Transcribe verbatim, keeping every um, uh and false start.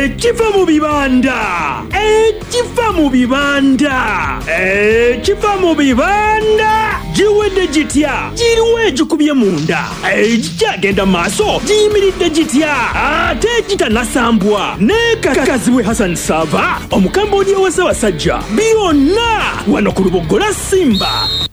ekiva mu bibanda ekiva mu bibanda ekiva mu bibanda giwedde gitya giriwo egikubye munda egikyagenda mu maaso giyimiridde gitya ate gitanasambwa nekakazibwe Hassan Sava omukambwe ow'Essabasajja byonna wano ku Lubogola Simba.